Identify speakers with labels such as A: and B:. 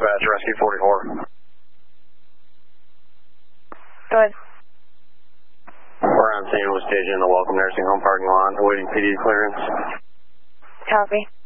A: dispatch, rescue 44.
B: Go ahead.
A: We're on scene with staging in the Welcome Nursing Home parking lot, awaiting PD clearance.
B: Copy.